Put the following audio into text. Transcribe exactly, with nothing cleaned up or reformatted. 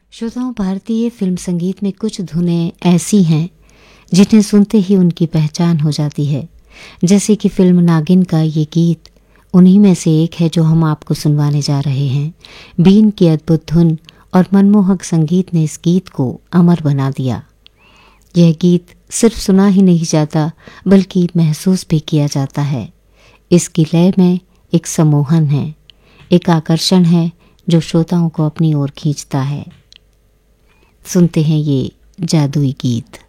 श्रोताओं, भारतीय फिल्म संगीत में कुछ धुनें ऐसी हैं जिन्हें सुनते ही उनकी पहचान हो जाती है। जैसे कि फिल्म नागिन का ये गीत उन्हीं में से एक है जो हम आपको सुनवाने जा रहे हैं। बीन की अद्भुत धुन और मनमोहक संगीत ने इस गीत को अमर बना दिया। यह गीत सिर्फ सुना ही नहीं जाता बल्कि महसूस भी किया जाता है। इसकी लय में एक सम्मोहन है, एक आकर्षण है जो श्रोताओं को अपनी ओर खींचता है। सुनते हैं ये जादुई गीत।